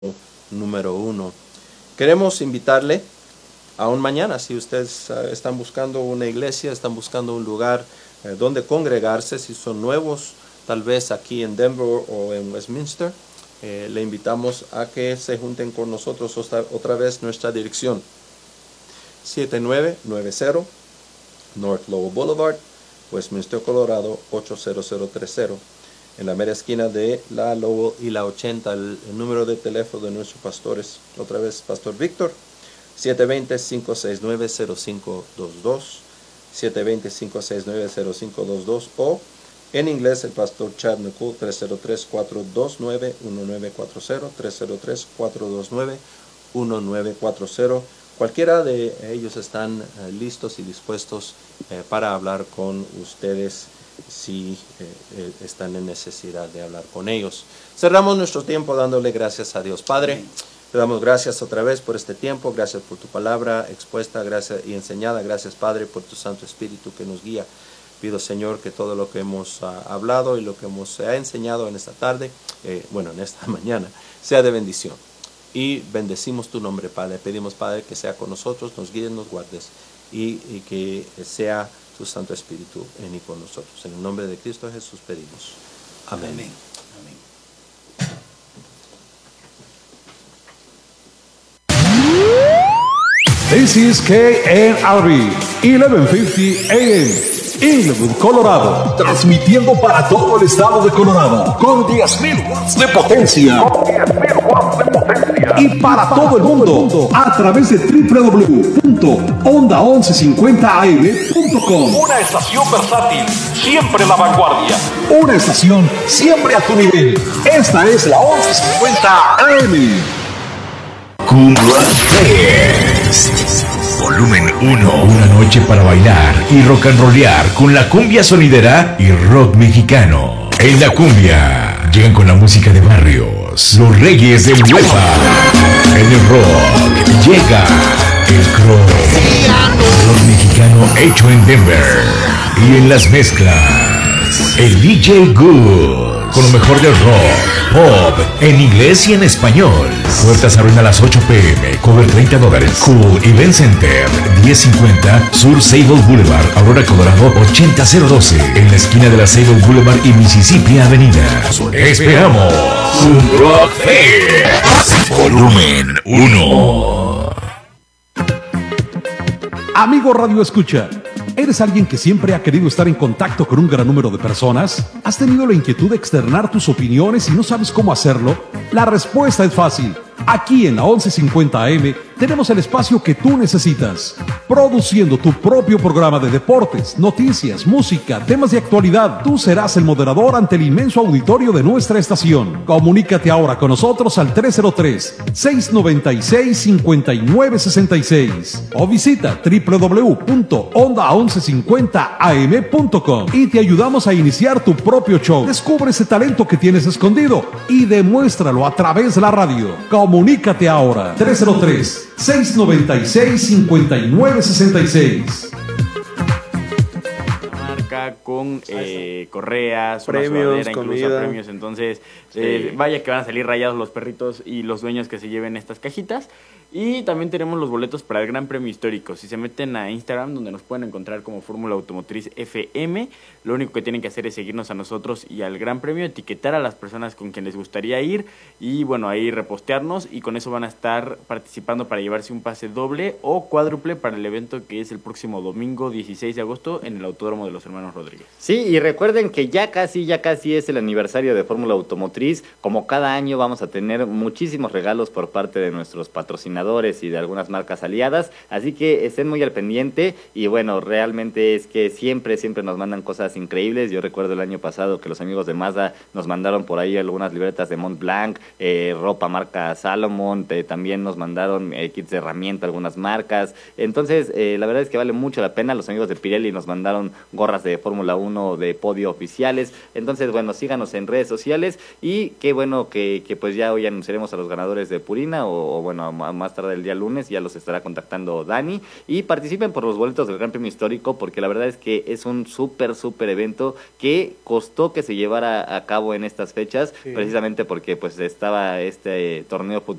número 1. Queremos invitarle aún mañana, si ustedes están buscando una iglesia, están buscando un lugar donde congregarse, si son nuevos, tal vez aquí en Denver o en Westminster, le invitamos a que se junten con nosotros otra vez. Nuestra dirección: 7990 North Lowell Boulevard, Westminster, Colorado 80030, en la mera esquina de la Lowell y la 80. El número de teléfono de nuestros pastores, otra vez, Pastor Víctor, 720-569-0522, 720-569-0522, o en inglés el pastor Chad McCool, 303-429-1940, 303-429-1940. Cualquiera de ellos están listos y dispuestos para hablar con ustedes si están en necesidad de hablar con ellos. Cerramos nuestro tiempo dándole gracias a Dios. Padre, te damos gracias otra vez por este tiempo, gracias por tu palabra expuesta, gracias y enseñada, gracias Padre por tu Santo Espíritu que nos guía. Pido, Señor, que todo lo que hemos hablado y lo que hemos enseñado en esta tarde, en esta mañana, sea de bendición. Y bendecimos tu nombre, Padre. Pedimos, Padre, que sea con nosotros, nos guíes, nos guardes, y que sea tu Santo Espíritu en y con nosotros. En el nombre de Cristo Jesús pedimos. Amén. Amén. This is KNRB 1150 AM, Inglewood, Colorado. Transmitiendo para todo el estado de Colorado con 10,000 watts de potencia. Y para todo el mundo a través de www.onda1150am.com. Una estación versátil, siempre la vanguardia. Una estación siempre a tu nivel. Esta es la 1150 AM. Cumbia Fest Volumen 1. Una noche para bailar y rock and rollear con la cumbia sonidera y rock mexicano. En la cumbia llegan con la música de barrios, los reyes del UEFA. En el rock llega el crow, rock mexicano hecho en Denver. Y en las mezclas, el DJ Good, con lo mejor del rock, pop, en inglés y en español. Puertas abren a las 8 p.m. Cover $30. Cool Event Center, 1050 Sur Sable Boulevard, Aurora, Colorado 80012, en la esquina de la Sable Boulevard y Mississippi Avenida. Esperamos un Rock Fest Volumen 1. Amigo Radio Escucha, ¿eres alguien que siempre ha querido estar en contacto con un gran número de personas? ¿Has tenido la inquietud de externar tus opiniones y no sabes cómo hacerlo? La respuesta es fácil. Aquí en la 1150 AM tenemos el espacio que tú necesitas, produciendo tu propio programa de deportes, noticias, música, temas de actualidad. Tú serás el moderador ante el inmenso auditorio de nuestra estación. Comunícate ahora con nosotros al 303-696-5966 o visita www.onda1150am.com y te ayudamos a iniciar tu propio show. Descubre ese talento que tienes escondido y demuéstralo a través de la radio. Comunícate ahora, 303-696-5966. Marca con correas, premios, incluso comida. Premios. Entonces, Sí. vaya que van a salir rayados los perritos y los dueños que se lleven estas cajitas. Y también tenemos los boletos para el Gran Premio Histórico. Si se meten a Instagram, donde nos pueden encontrar como Fórmula Automotriz FM, lo único que tienen que hacer es seguirnos a nosotros y al Gran Premio, etiquetar a las personas con quien les gustaría ir y bueno, ahí repostearnos, y con eso van a estar participando para llevarse un pase doble o cuádruple para el evento que es el próximo domingo 16 de agosto en el Autódromo de los Hermanos Rodríguez. Sí, y recuerden que ya casi es el aniversario de Fórmula Automotriz. Como cada año vamos a tener muchísimos regalos por parte de nuestros patrocinadores y de algunas marcas aliadas, así que estén muy al pendiente. Y bueno, realmente es que siempre nos mandan cosas increíbles. Yo recuerdo el año pasado que los amigos de Mazda nos mandaron por ahí algunas libretas de Montblanc, ropa marca Salomon, también nos mandaron kits de herramienta algunas marcas. Entonces la verdad es que vale mucho la pena. Los amigos de Pirelli nos mandaron gorras de Fórmula 1 de podio oficiales. Entonces, bueno, síganos en redes sociales y qué bueno que pues ya hoy anunciaremos a los ganadores de Purina o bueno, más tarde el día lunes ya los estará contactando Dani y participen por los boletos del Gran Premio Histórico porque la verdad es que es un súper evento que costó que se llevara a cabo en estas fechas, precisamente porque pues estaba este torneo